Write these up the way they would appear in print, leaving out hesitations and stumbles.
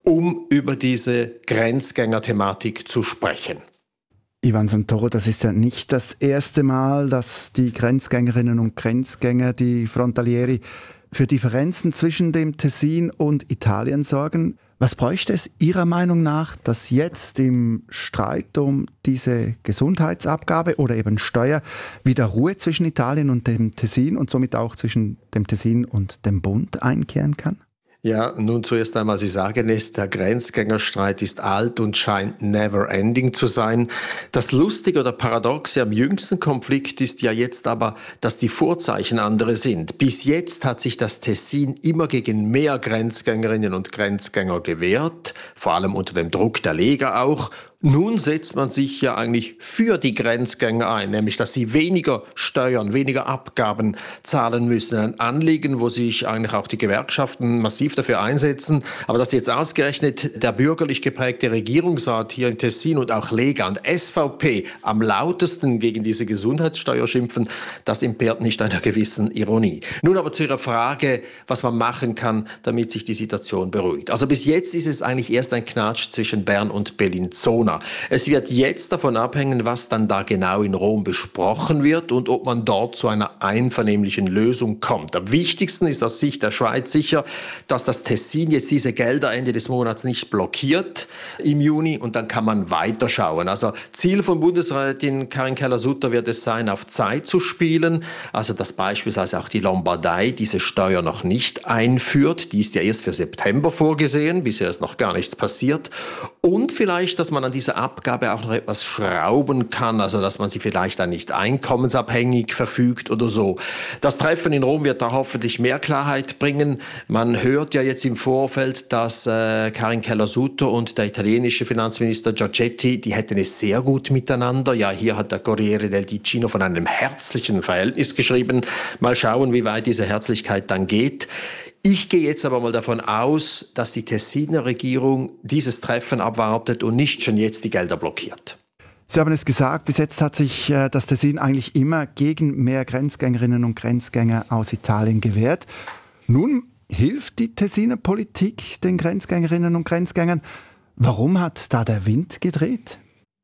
um über diese Grenzgänger-Thematik zu sprechen. Ivan Santoro, das ist ja nicht das erste Mal, dass die Grenzgängerinnen und Grenzgänger, die Frontalieri, für Differenzen zwischen dem Tessin und Italien sorgen. Was bräuchte es Ihrer Meinung nach, dass jetzt im Streit um diese Gesundheitsabgabe oder eben Steuer wieder Ruhe zwischen Italien und dem Tessin und somit auch zwischen dem Tessin und dem Bund einkehren kann? Ja, nun zuerst einmal, Sie sagen es, der Grenzgängerstreit ist alt und scheint never ending zu sein. Das Lustige oder Paradoxe am jüngsten Konflikt ist ja jetzt aber, dass die Vorzeichen andere sind. Bis jetzt hat sich das Tessin immer gegen mehr Grenzgängerinnen und Grenzgänger gewehrt, vor allem unter dem Druck der Lega auch. Nun setzt man sich ja eigentlich für die Grenzgänger ein, nämlich dass sie weniger Steuern, weniger Abgaben zahlen müssen. Ein Anliegen, wo sich eigentlich auch die Gewerkschaften massiv dafür einsetzen. Aber dass jetzt ausgerechnet der bürgerlich geprägte Regierungsrat hier in Tessin und auch Lega und SVP am lautesten gegen diese Gesundheitssteuer schimpfen, das entbehrt nicht einer gewissen Ironie. Nun aber zu Ihrer Frage, was man machen kann, damit sich die Situation beruhigt. Also bis jetzt ist es eigentlich erst ein Knatsch zwischen Bern und Bellinzona. Es wird jetzt davon abhängen, was dann da genau in Rom besprochen wird und ob man dort zu einer einvernehmlichen Lösung kommt. Am wichtigsten ist aus Sicht der Schweiz sicher, dass das Tessin jetzt diese Gelder Ende des Monats nicht blockiert im Juni und dann kann man weiterschauen. Also Ziel von Bundesrätin Karin Keller-Sutter wird es sein, auf Zeit zu spielen, also dass beispielsweise auch die Lombardei diese Steuer noch nicht einführt. Die ist ja erst für September vorgesehen, bisher ist noch gar nichts passiert. Und vielleicht, dass man an diese Abgabe auch noch etwas schrauben kann, also dass man sie vielleicht dann nicht einkommensabhängig verfügt oder so. Das Treffen in Rom wird da hoffentlich mehr Klarheit bringen. Man hört ja jetzt im Vorfeld, dass Karin Keller-Sutter und der italienische Finanzminister Giorgetti, die hätten es sehr gut miteinander. Ja, hier hat der Corriere del Ticino von einem herzlichen Verhältnis geschrieben. Mal schauen, wie weit diese Herzlichkeit dann geht. Ich gehe jetzt aber mal davon aus, dass die Tessiner Regierung dieses Treffen abwartet und nicht schon jetzt die Gelder blockiert. Sie haben es gesagt, bis jetzt hat sich das Tessin eigentlich immer gegen mehr Grenzgängerinnen und Grenzgänger aus Italien gewehrt. Nun hilft die Tessiner Politik den Grenzgängerinnen und Grenzgängern. Warum hat da der Wind gedreht?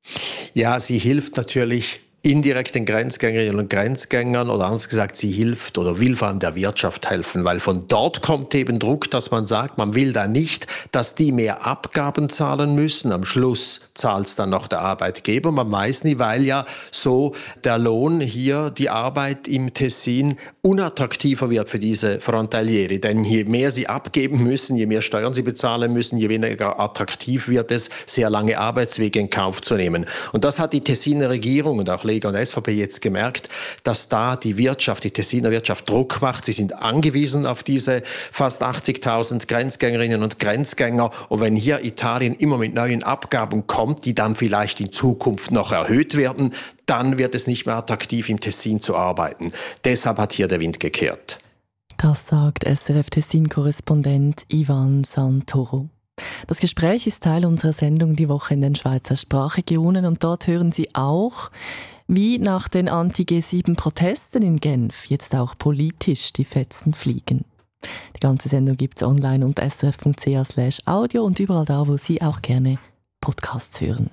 Ja, sie hilft natürlich indirekt den Grenzgängerinnen und Grenzgängern oder anders gesagt, sie hilft oder will vor allem der Wirtschaft helfen, weil von dort kommt eben Druck, dass man sagt, man will da nicht, dass die mehr Abgaben zahlen müssen. Am Schluss zahlt es dann noch der Arbeitgeber. Man weiß nie, weil ja so der Lohn hier, die Arbeit im Tessin unattraktiver wird für diese Frontalieri. Denn je mehr sie abgeben müssen, je mehr Steuern sie bezahlen müssen, je weniger attraktiv wird es, sehr lange Arbeitswege in Kauf zu nehmen. Und das hat die Tessiner Regierung und auch Lega und SVP jetzt gemerkt, dass da die Wirtschaft, die Tessiner Wirtschaft Druck macht. Sie sind angewiesen auf diese fast 80.000 Grenzgängerinnen und Grenzgänger. Und wenn hier Italien immer mit neuen Abgaben kommt, die dann vielleicht in Zukunft noch erhöht werden, dann wird es nicht mehr attraktiv, im Tessin zu arbeiten. Deshalb hat hier der Wind gekehrt. Das sagt SRF Tessin-Korrespondent Ivan Santoro. Das Gespräch ist Teil unserer Sendung «Die Woche in den Schweizer Sprachregionen» und dort hören Sie auch, wie nach den Anti-G7-Protesten in Genf jetzt auch politisch die Fetzen fliegen. Die ganze Sendung gibt es online unter srf.ch/audio und überall da, wo Sie auch gerne Podcasts hören.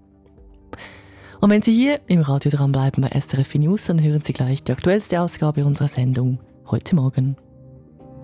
Und wenn Sie hier im Radio dranbleiben bei SRF News, dann hören Sie gleich die aktuellste Ausgabe unserer Sendung heute Morgen.